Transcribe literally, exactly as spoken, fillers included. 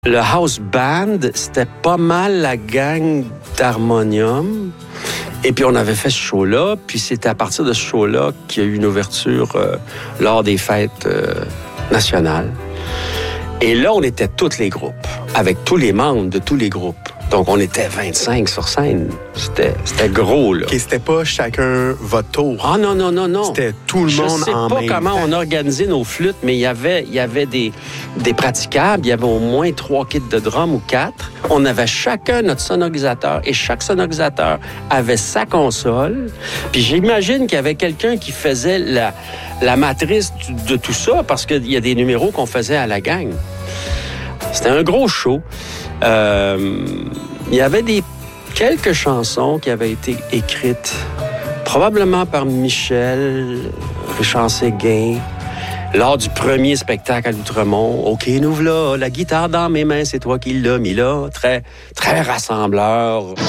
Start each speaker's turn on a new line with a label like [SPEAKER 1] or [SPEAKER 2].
[SPEAKER 1] Le house band, c'était pas mal la gang d'harmonium. Et puis, on avait fait ce show-là. Puis, c'était à partir de ce show-là qu'il y a eu une ouverture euh, lors des fêtes euh, nationales. Et là, on était tous les groupes, avec tous les membres de tous les groupes. Donc, on était vingt-cinq sur scène. C'était, c'était gros, là.
[SPEAKER 2] Et c'était pas chacun votre tour.
[SPEAKER 1] Ah non, non, non, non.
[SPEAKER 2] C'était tout le monde en même temps.
[SPEAKER 1] Je sais pas comment on organisait nos flûtes, mais il y avait, il y avait des, des praticables. Il y avait au moins trois kits de drum ou quatre. On avait chacun notre sonorisateur et chaque sonorisateur avait sa console. Puis j'imagine qu'il y avait quelqu'un qui faisait la, la matrice de tout ça parce qu'il y a des numéros qu'on faisait à la gang. C'était un gros show. Euh, il y avait des quelques chansons qui avaient été écrites probablement par Michel Richard-Séguin lors du premier spectacle à l'Outremont. OK, nous voilà, la guitare dans mes mains, c'est toi qui l'as mis là. Très, très rassembleur.